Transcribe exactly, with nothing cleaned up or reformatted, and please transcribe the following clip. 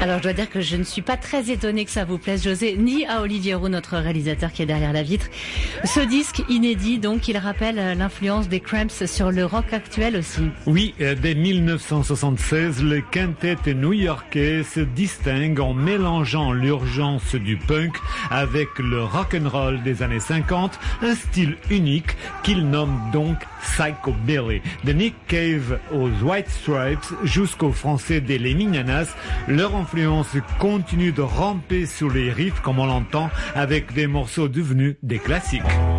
Alors je dois dire que je ne suis pas très étonnée que ça vous plaise, José, ni à Olivier Roux, notre réalisateur qui est derrière la vitre. Ce disque inédit, donc, il rappelle l'influence des Cramps sur le rock actuel aussi. Oui, dès mille neuf cent soixante-seize, le quintet new-yorkais se distingue en mélangeant l'urgence du punk avec le rock'n'roll des années cinquante, un style unique qu'il nomme donc Psychobilly. De Nick Cave aux White Stripes jusqu'aux Français des Les Mignonnas, leur influence continue de ramper sur les riffs comme on l'entend avec des morceaux devenus des classiques.